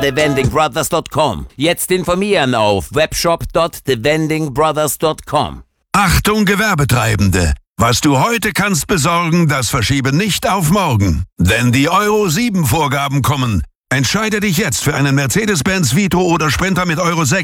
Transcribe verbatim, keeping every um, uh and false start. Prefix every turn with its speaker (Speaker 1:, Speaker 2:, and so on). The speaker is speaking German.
Speaker 1: the vending brothers dot com. Jetzt informieren auf webshop dot the vending brothers dot com.
Speaker 2: Achtung Gewerbetreibende! Was du heute kannst besorgen, das verschiebe nicht auf morgen. Denn die Euro sieben Vorgaben kommen. Entscheide dich jetzt für einen Mercedes-Benz Vito oder Sprinter mit Euro sechs